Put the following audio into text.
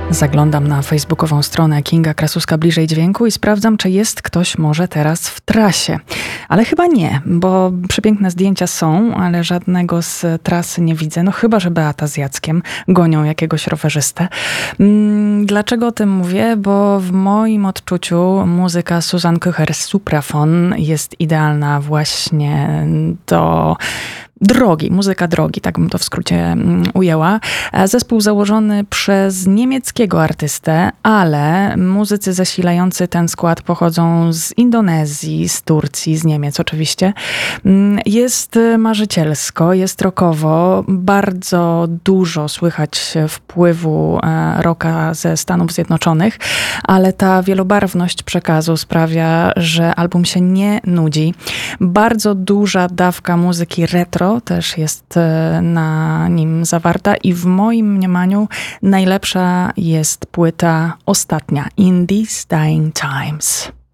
Zaglądam na facebookową stronę Kinga Krasuska Bliżej Dźwięku i sprawdzam, czy jest ktoś może teraz w trasie. Ale chyba nie, bo przepiękne zdjęcia są, ale żadnego z trasy nie widzę. No chyba, że Beata z Jackiem gonią jakiegoś rowerzystę. Dlaczego o tym mówię? Bo w moim odczuciu muzyka Susan Köcher Supraphon jest idealna właśnie do drogi, muzyka drogi, tak bym to w skrócie ujęła. Zespół założony przez niemieckiego artystę, ale muzycy zasilający ten skład pochodzą z Indonezji, z Turcji, z Niemiec oczywiście. Jest marzycielsko, jest rockowo, bardzo dużo słychać wpływu rocka ze Stanów Zjednoczonych, ale ta wielobarwność przekazu sprawia, że album się nie nudzi. Bardzo duża dawka muzyki retro też jest na nim zawarta i w moim mniemaniu najlepsza jest płyta ostatnia, In These Dying Times.